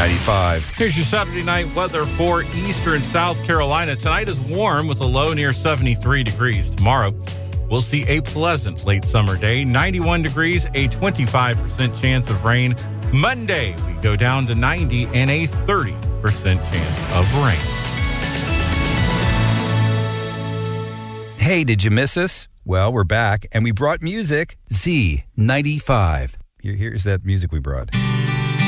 Z95. Here's your Saturday night weather for eastern South Carolina. Tonight is warm with a low near 73 degrees. Tomorrow, we'll see a pleasant late summer day, 91 degrees, a 25% chance of rain. Monday, we go down to 90 and a 30% chance of rain. Hey, did you miss us? Well, we're back, and we brought music. Z95. Here's that music we brought.